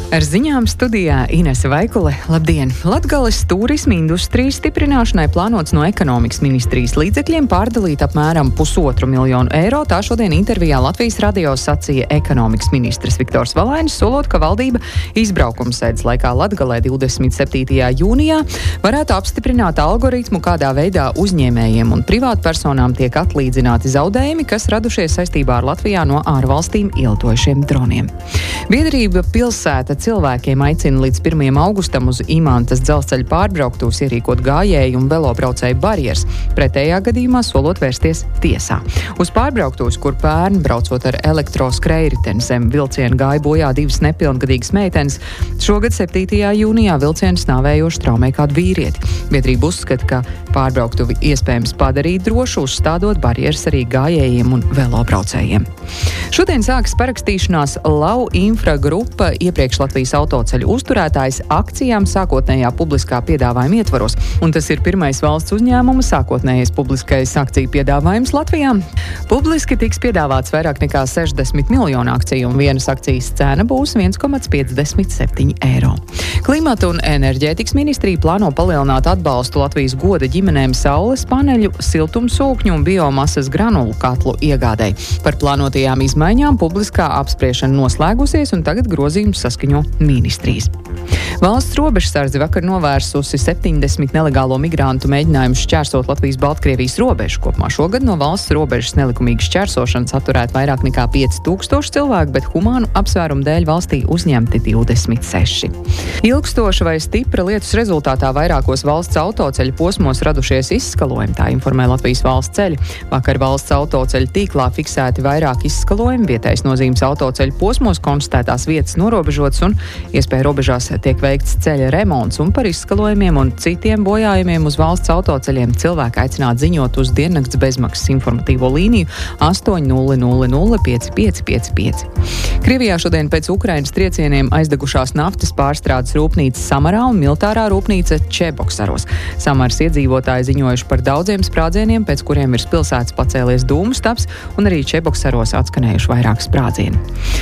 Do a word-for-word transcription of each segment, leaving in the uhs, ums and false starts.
Ar ziņām studijā Inese Vaikule. Labdien! Latgales turisma industrijas stiprināšanai plānots no ekonomikas ministrijas līdzekļiem pārdalīt apmēram pusotru miljonu eiro. Tā šodien intervijā Latvijas radio sacīja ekonomikas ministrs Viktors Valainis, solot, ka valdība izbraukuma sēdes laikā Latgalē divdesmit septītajā jūnijā varētu apstiprināt algoritmu, kādā veidā uzņēmējiem un privātpersonām tiek atlīdzināti zaudējumi, kas radušies saistībā ar Latvijā no ārvalstīm ielidojušiem droniem. Biedrība Pilsēta cilvēkiem aicina līdz pirmajam augustam uz Imantas dzelzceļa pārbrauktuves ierīkot gājēju un velobraucēju barjeras, pretējā gadījumā solot vērsties tiesā. Uz pārbrauktuves, kur pērn braucot ar elektroskrējriteni zem vilciena gāja bojā divas nepilngadīgas meitenes, šogad septītajā jūnijā vilciens nāvējoši traumē kādu vīrieti. Biedrība uzskata, ka pārbrauktuvi iespējams padarīt drošu, uzstādot barjeras arī gājējiem un velobraucējiem. Šodien sākas parakstīšanās Lau Infra grupa iepriekš Latvijas autoceļu uzturētājs akcijām sākotnējā publiskā piedāvājuma ietvaros. Un tas ir pirmais valsts uzņēmuma sākotnējais publiskais akciju piedāvājums Latvijā. Publiski tiks piedāvāts vairāk nekā sešdesmit miljonu akciju, un vienas akcijas cena būs viens komats piecdesmit septiņi eiro. Klimata un enerģētikas ministrija plāno palielināt atbalstu Latvijas goda ģimenēm saules paneļu, siltumsūkņu un biomasas granulu katlu iegādei. Par plānotajām izmaiņām publiskā apspriešana noslēgusies, un tagad grozījums saskaņo ministrijas. Valsts robežsardze vakar novērsusi septiņdesmit nelegālo migrantu mēģinājumus šķērsot Latvijas-Baltkrievijas robežu. Kopumā šogad no valsts robežas nelikumīgas šķērsošanas atturēt vairāk nekā pieci tūkstoši cilvēku, bet humānu apsvērumu dēļ valstī uzņemti divdesmit seši. Ilgstoša vai stipra lietus rezultātā vairākos valsts autoceļu posmos radušies izskalojumi, tā informē Latvijas valsts ceļi. Vakar valsts autoceļu tīklā fiksēti vairāk izskalojumi, vietējais nozīmes autoceļu posmos konstatētās vietas norobežotas un iespēja robežās tiek veikts ceļa remonts, un par izskalojumiem un citiem bojājumiem uz valsts autoceļiem cilvēki aicināti ziņot uz diennakts bezmaksas informatīvo līniju astoņi nulle nulle nulle pieci pieci pieci pieci. Krievijā šodien pēc Ukrainas triecieniem aizdegušās naftas pārstrādes rūpnīca Samarā un militārā rūpnīca Čeboksaros. Samaras iedzīvotāji ziņojuši par daudziem sprādzieniem, pēc kuriem ir pilsētas pacēlies dūmu stabs, un arī Čeboksaros atskanējuši vairāk sprādzieni.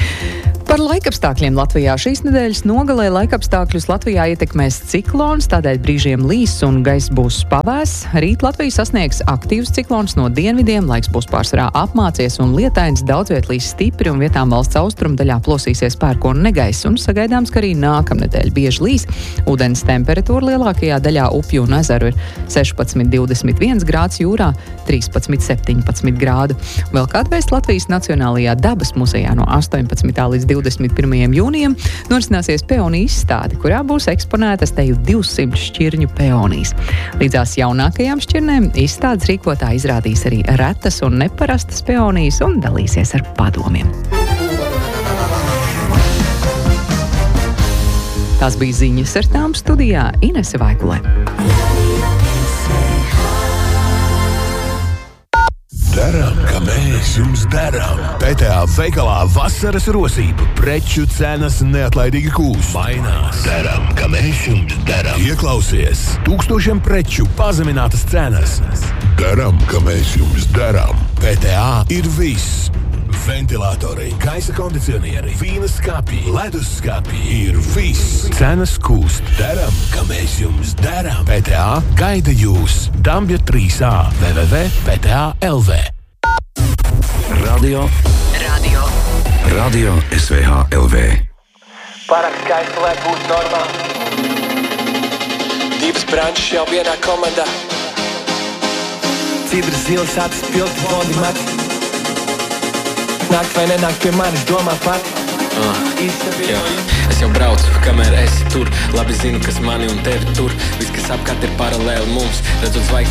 Par laikapstākļiem Latvijā šīs nedēļas nogalē laikapstākļus Latvijā ietekmēs ciklons, tādēļ brīžiem līs un gaiss būs pavēss. Rīt Latviju sasniegs aktīvs ciklons no dienvidiem, laiks būs pārsvarā apmācies un lietains, daudz viet līs stipri un vietām valsts austrumdaļā plosīsies pērkona negaiss, un sagaidāms, ka arī nākamnedēļ bieži līs. Ūdens temperatūra lielākajā daļā upju un ezeru ir sešpadsmit divdesmit viens grāds, jūrā trīspadsmit septiņpadsmit grādu. Vēl kāda vēsts Latvijas Nacionālajā dabas muzejā no astoņpadsmitā līdz divdesmit pirmajam jūnijam norisināsies peoniju izstāde, kurā būs eksponētas teju divsimt šķirņu peonijas. Līdzās jaunākajām šķirnēm izstādes rīkotāji izrādīs arī retas un neparastas peonijas un dalīsies ar padomiem. Tās bija ziņas, ar tām studijā Inese Vaikule. Daram, ka mēs jums daram. P T A veikalā vasaras rosība. Preču cenas neatlaidīgi kūst. Mainās. Daram, ka mēs jums daram. Ieklausies. Tūkstošiem preču pazeminātas cenas. Daram, ka mēs jums daram. P T A ir viss. Ventilatori, gaisa kondicionieri, vīna skapji, ledus skapji ir viss. Cenas kūst. Daram, ka mēs jums daram. P T A gaida jūs. Dambja trīs A w w w punkt p t a punkt l v. Radio. Radio. Radio S V H L V. Pārāk skaisti, lai būtu normāli. Divas brančas jau vienā komandā. Cidras zilas acis pilti bondi mati. Nāk vai nenāk pie manis, domā pati. Uh, jā. Es jau braucu, kamēr esi tur. Labi zinu, kas mani un tevi tur. Viss, kas apkārt ir paralēli mums. Redzot zvaigznes